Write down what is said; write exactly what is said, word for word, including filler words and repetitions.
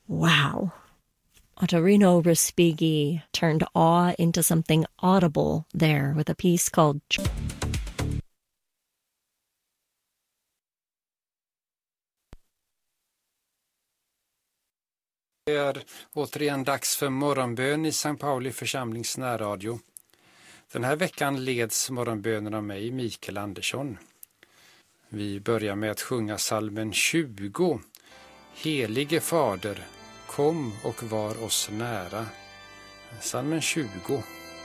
Wow. Ottorino Respighi turned awe into something audible there with a piece called... Det är återigen dags för morgonbön i Sankt Pauli församlings närradio. Den här veckan leds morgonbönen av mig, Mikael Andersson. Vi börjar med att sjunga psalmen tjugo. Helige Fader, kom och var oss nära. Psalmen tjugo.